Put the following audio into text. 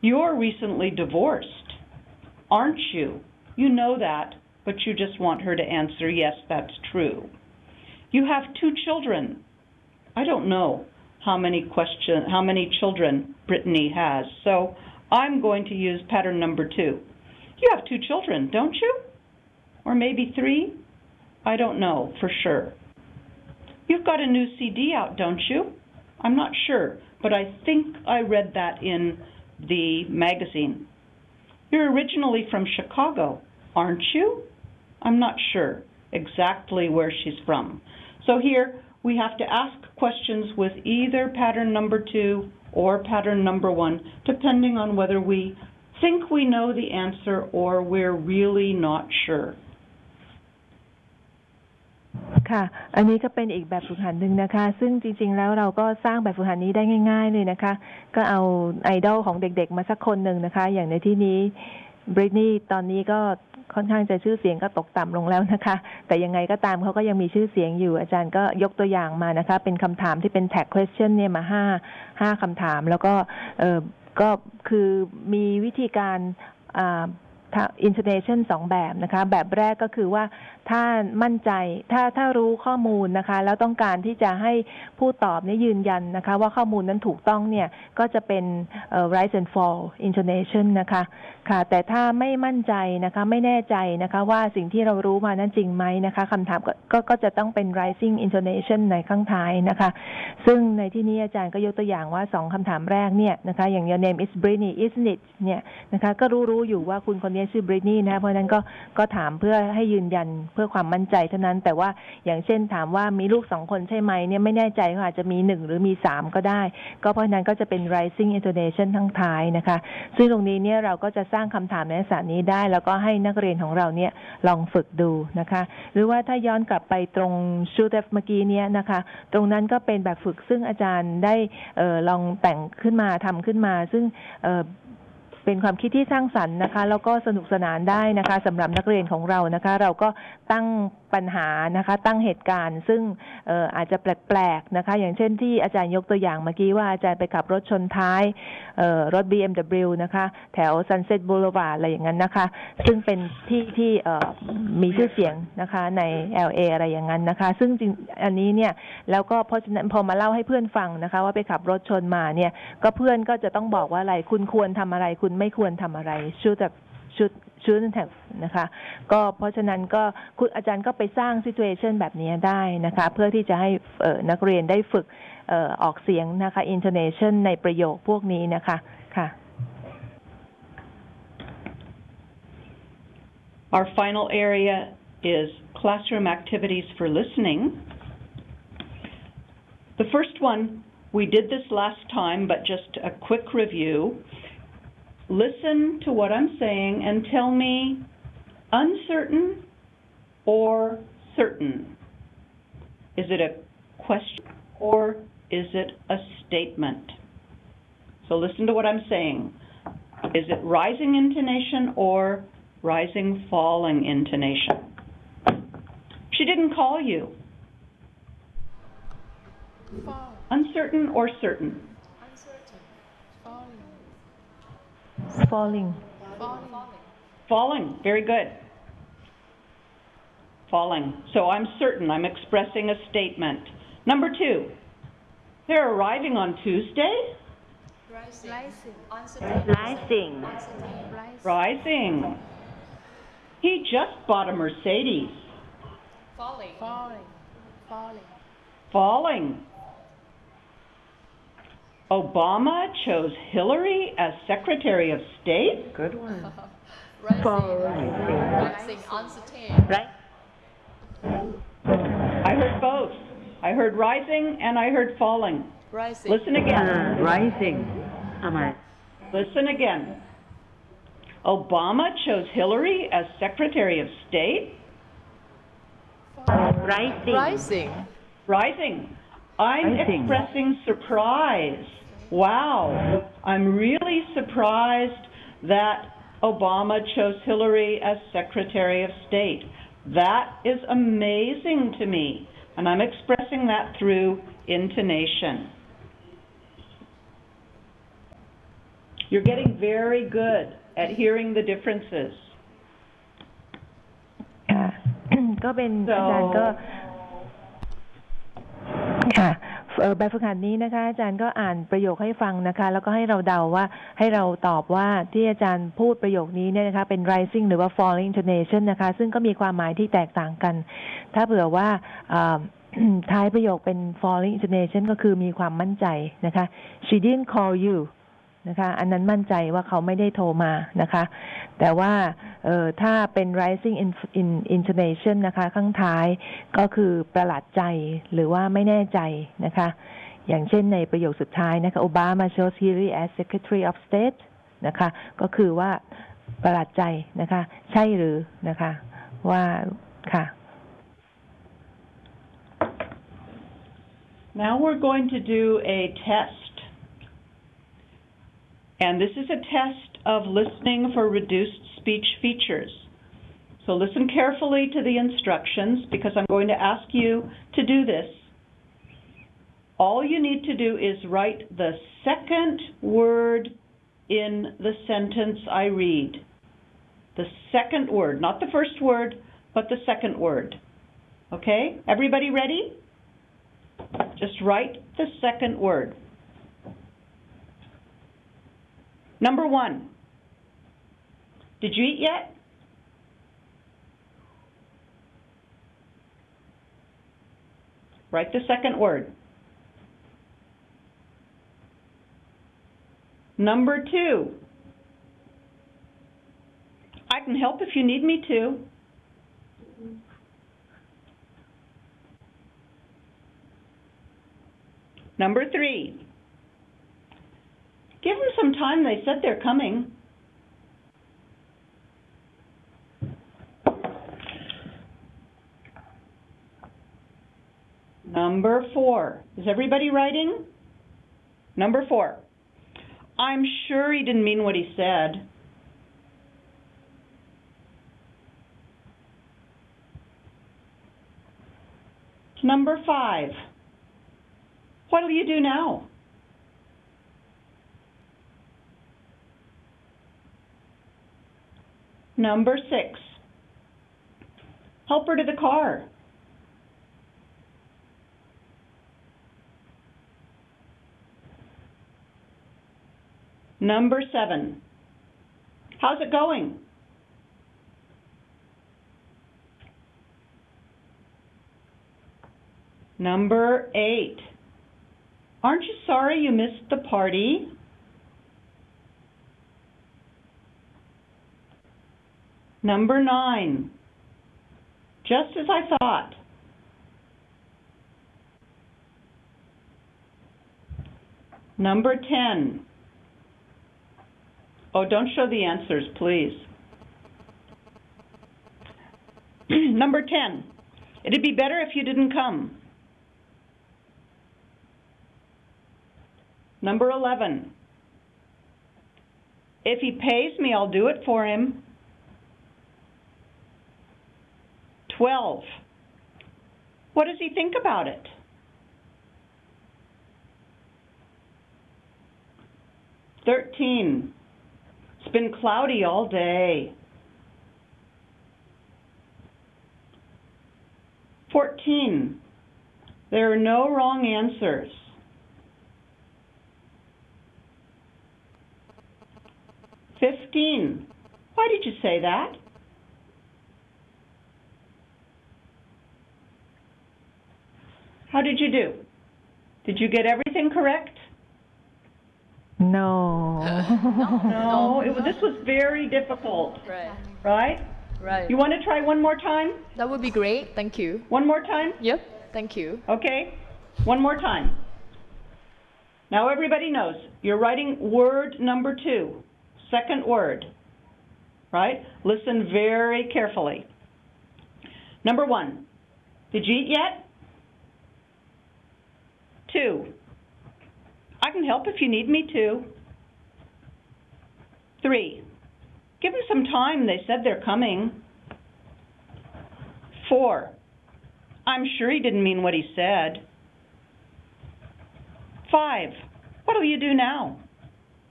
You're recently divorced, aren't you? You know that, but you just want her to answer, yes, that's true. You have 2 children. I don't know how many children Brittany has, so I'm going to use pattern number 2. You have 2 children, don't you? Or maybe 3? I don't know for sure. You've got a new CD out, don't you? I'm not sure, but I think I read that in the magazine. You're originally from Chicago, aren't you? I'm not sure exactly where she's from. So here we have to ask questions with either pattern number 2 or pattern number 1, depending on whether we think we know the answer or we're really not sure. ค่ะอันนี้ก็เป็นอีกแบบฝึกหัดหนึ่งนะคะซึ่งจริงๆแล้วเราก็สร้างแบบฝึกหัดนี้ได้ง่ายๆเลยนะคะก็เอาไอดอลของเด็กๆมาสักคนหนึ่งนะคะอย่างในที่นี้บริตนีย์ตอนนี้ก็ค่อนข้างจะชื่อเสียงก็ตกต่ำลงแล้วนะคะแต่ยังไงก็ตามเขาก็ยังมีชื่อเสียงอยู่อาจารย์ก็ยกตัวอย่างมานะคะเป็นคำถามที่เป็น tag question เนี่ยมา5คำถามแล้วก็คือมีวิธีการintonation 2 แบบนะคะแบบแรกก็คือว่าถ้ามั่นใจถ้ารู้ข้อมูลนะคะแล้วต้องการที่จะให้ผู้ตอบเนี่ยยืนยันนะคะว่าข้อมูลนั้นถูกต้องเนี่ยก็จะเป็นrise and fall intonation นะคะค่ะแต่ถ้าไม่มั่นใจนะคะไม่แน่ใจนะคะว่าสิ่งที่เรารู้มานั้นจริงไหมนะคะคำถามก็จะต้องเป็น rising intonation ในข้างท้ายนะคะซึ่งในที่นี้อาจารย์ก็ยกตัวอย่างว่า2คำถามแรกเนี่ยนะคะอย่าง your name is Brittany isn't it เนี่ยนะคะก็รู้อยู่ว่าคุณคนนี้ชื่อ Brittany นะเพราะฉะนั้นก็ถามเพื่อให้ยืนยันเพื่อความมั่นใจเท่านั้นแต่ว่าอย่างเช่นถามว่ามีลูก2คนใช่ไหมเนี่ยไม่แน่ใจเขาอาจจะมี1หรือมี3ก็ได้ก็เพราะฉะนั้นก็จะเป็น rising intonation ทั้งท้ายนะคะซึ่งตรงนี้เนี่ยเราก็จะสร้างคำถามในลักษณะนี้ได้แล้วก็ให้นักเรียนของเราเนี่ยลองฝึกดูนะคะหรือว่าถ้าย้อนกลับไปตรง shoot เมื่อกี้เนี่ยนะคะตรงนั้นก็เป็นแบบฝึกซึ่งอาจารย์ได้ลองแต่งขึ้นมาทำขึ้นมาซึ่งเป็นความคิดที่สร้างสรรค์นะคะแล้วก็สนุกสนานได้นะคะสำหรับนักเรียนของเรานะคะเราก็ตั้งปัญหานะคะตั้งเหตุการณ์ซึ่งอาจจะแปลกๆนะคะอย่างเช่นที่อาจารย์ยกตัวอย่างเมื่อกี้ว่าอาจารย์ไปขับรถชนท้ายรถ BMW นะคะแถว Sunset Boulevard อะไรอย่างนั้นนะคะซึ่งเป็นที่มีชื่อเสียงนะคะใน LA อะไรอย่างนั้นนะคะซึ่งจริงอันนี้เนี่ยแล้วก็เพราะฉะนั้นพอมาเล่าให้เพื่อนฟังนะคะว่าไปขับรถชนมาเนี่ยก็เพื่อนก็จะต้องบอกว่าอะไรคุณควรทำอะไรคุณไม่ควรทำอะไรshouldn't have นะคะก็เพราะฉะนั้นก็คุณอาจารย์ก็ไปสร้าง situation แบบนี้ได้นะคะเพื่อที่จะให้นักเรียนได้ฝึกออกเสียงนะคะ intonation ในประโยคพวกนี้นะคะค่ะ Our final area is classroom activities for listening. The first one, we did this last time, but just a quick review. Listen to what I'm saying and tell me uncertain or certain. Is it a question or is it a statement? So listen to what I'm saying. Is it rising intonation or rising falling intonation? She didn't call you. Uncertain or certain? Uncertain. Falling. Very good. Falling. So I'm certain. I'm expressing a statement. Number 2. They're arriving on Tuesday? Rising. He just bought a Mercedes. Falling. Obama chose Hillary as Secretary of State? Good one. Rising. Uncertain. Right? I heard both. I heard rising and I heard falling. Rising. Listen again. Rising. Listen again. Obama chose Hillary as Secretary of State? Rising. I'm expressing surprise. Wow. I'm really surprised that Obama chose Hillary as Secretary of State. That is amazing to me, and I'm expressing that through intonation. You're getting very good at hearing the differences. ค่ะ ก็เป็นอาจารย์ก็ ค่ะแบบฝึกหัดนี้นะคะอาจารย์ก็อ่านประโยคให้ฟังนะคะแล้วก็ให้เราเดาว่าให้เราตอบว่าที่อาจารย์พูดประโยคนี้เนี่ยนะคะเป็น rising หรือว่า falling intonation นะคะซึ่งก็มีความหมายที่แตกต่างกันถ้าเผื่อว่าท้ายประโยคเป็น falling intonation ก็คือมีความมั่นใจนะคะ she didn't call you นะคะอันนั้นมั่นใจว่าเขาไม่ได้โทรมานะคะแต่ว่าถ้าเป็น rising intonation นะคะข้างท้ายก็คือประหลาดใจหรือว่าไม่แน่ใจนะคะอย่างเช่นในประโยคสุดท้ายนะคะ Obama chose Hillary as Secretary of State นะคะก็คือว่าประหลาดใจนะคะใช่หรือนะคะว่าค่ะ Now we're going to do a test. And this is a test of listening for reduced speech features. So listen carefully to the instructions because I'm going to ask you to do this. All you need to do is write the second word in the sentence I read. The second word, not the first word, but the second word. Okay? Everybody ready? Just write the second word. Number 1. Did you eat yet? Write the second word. Number 2. I can help if you need me to. Number 3. Give them some time. They said they're coming. Number 4. Is everybody writing? Number 4. I'm sure he didn't mean what he said. Number 5. What'll you do now? Number 6. Help her to the car. Number 7. How's it going? Number 8. Aren't you sorry you missed the party? Number 9. Just as I thought. Number 10. Oh, don't show the answers, please. Number 10. It'd be better if you didn't come. Number 11. If he pays me, I'll do it for him. 12. What does he think about it? 13. It's been cloudy all day. 14. There are no wrong answers. 15. Why did you say that? How did you do? Did you get everything correct? No. No, this was very difficult. Right. Right? You want to try one more time? That would be great. Thank you. One more time? Yep. Thank you. Okay. One more time. Now everybody knows you're writing word number 2, second word. Right? Listen very carefully. Number 1. Did you eat yet? 2. I can help if you need me to. 3. Give them some time. They said they're coming. 4. I'm sure he didn't mean what he said. 5. What'll you do now?